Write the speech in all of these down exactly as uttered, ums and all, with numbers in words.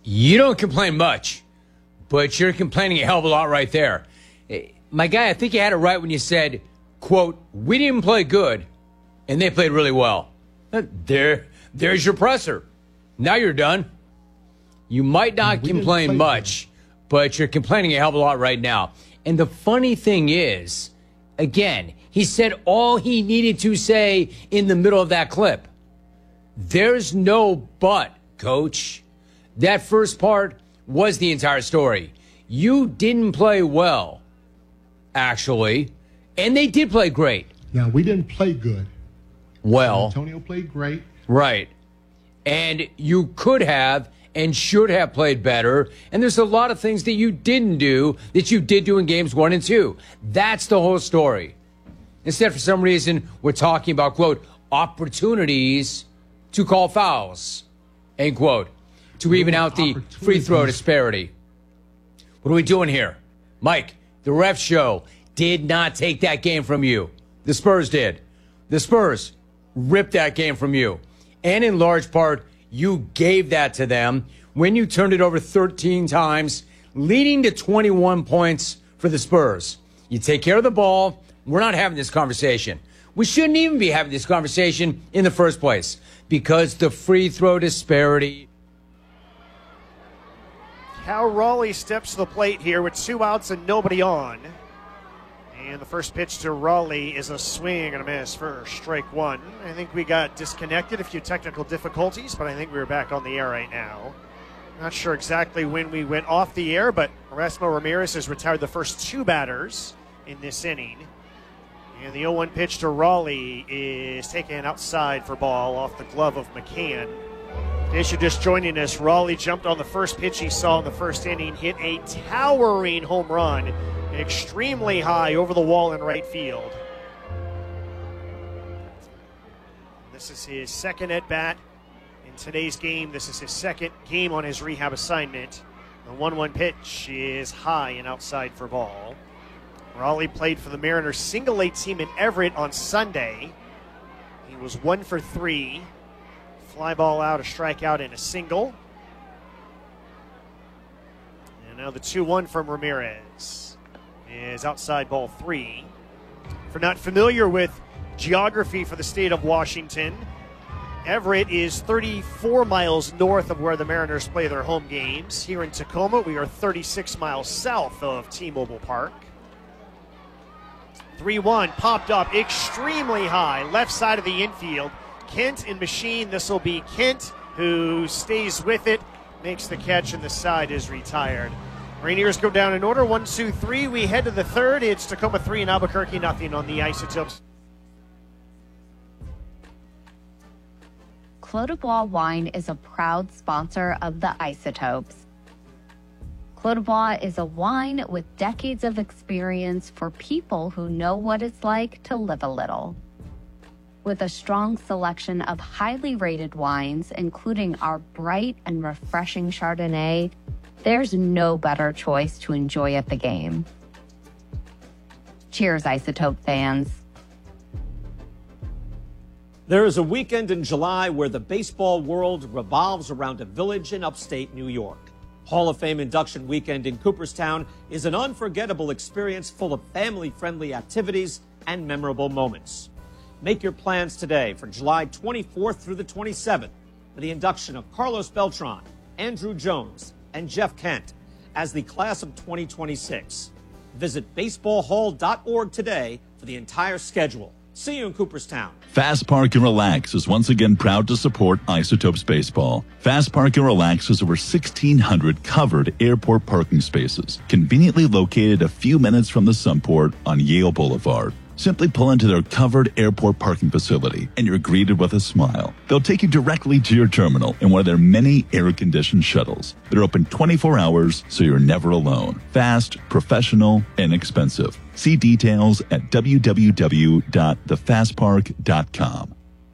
You don't complain much, but you're complaining a hell of a lot right there. My guy, I think you had it right when you said, quote, we didn't play good, and they played really well. There, there's your presser. Now you're done. You might not we complain much, good. but you're complaining a hell of a lot right now. And the funny thing is, again, he said all he needed to say in the middle of that clip. There's no but, coach. That first part was the entire story. You didn't play well, actually, and they did play great. Yeah, we didn't play good. Well, Antonio played great. Right. And you could have and should have played better. And there's a lot of things that you didn't do that you did do in games one and two. That's the whole story. Instead, for some reason, we're talking about, quote, opportunities to call fouls, end quote, to even out the free throw disparity. What are we doing here? Mike, the ref show did not take that game from you. The Spurs did. The Spurs ripped that game from you. And in large part, you gave that to them when you turned it over thirteen times, leading to twenty-one points for the Spurs. You take care of the ball. We're not having this conversation. We shouldn't even be having this conversation in the first place because the free throw disparity. Cal Raleigh steps to the plate here with two outs and nobody on. And the first pitch to Raleigh is a swing and a miss for strike one. I think we got disconnected, a few technical difficulties, but I think we're back on the air right now. Not sure exactly when we went off the air, but Erasmo Ramirez has retired the first two batters in this inning. And the oh one pitch to Raleigh is taken outside for ball off the glove of McCann. In case you're just joining us, Raleigh jumped on the first pitch he saw in the first inning, hit a towering home run, extremely high over the wall in right field. This is his second at-bat in today's game. This is his second game on his rehab assignment. The one one pitch is high and outside for ball. Raleigh played for the Mariners single-A team in Everett on Sunday. He was one for three. Fly ball out, a strikeout, and a single. And now the two one from Ramirez is outside ball three. For not familiar with geography for the state of Washington, Everett is thirty-four miles north of where the Mariners play their home games. Here in Tacoma, we are thirty-six miles south of T-Mobile Park. three one popped up extremely high, left side of the infield. Kent in machine. This will be Kent who stays with it, makes the catch, and the side is retired. Rainiers go down in order, one, two, three. We head to the third. It's Tacoma three and Albuquerque nothing on the Isotopes. Clos du Bois Wine is a proud sponsor of the Isotopes. Clos du Bois is a wine with decades of experience for people who know what it's like to live a little. With a strong selection of highly rated wines, including our bright and refreshing Chardonnay, there's no better choice to enjoy at the game. Cheers, Isotope fans. There is a weekend in July where the baseball world revolves around a village in upstate New York. Hall of Fame induction weekend in Cooperstown is an unforgettable experience full of family-friendly activities and memorable moments. Make your plans today for July twenty-fourth through the twenty-seventh for the induction of Carlos Beltran, Andrew Jones, and Jeff Kent as the class of twenty twenty-six. Visit baseball hall dot org today for the entire schedule. See you in Cooperstown. Fast Park and Relax is once again proud to support Isotopes Baseball. Fast Park and Relax has over sixteen hundred covered airport parking spaces, conveniently located a few minutes from the Sunport on Yale Boulevard. Simply pull into their covered airport parking facility and you're greeted with a smile. They'll take you directly to your terminal in one of their many air-conditioned shuttles. They're open twenty-four hours, so you're never alone. Fast, professional, inexpensive. See details at w w w dot the fast park dot com.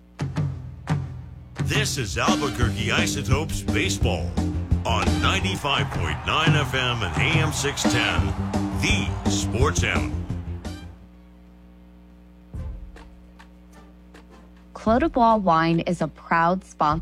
This is Albuquerque Isotopes Baseball on ninety-five point nine F M and A M six ten, the Sports Animal. Clos du Bois Wine is a proud sponsor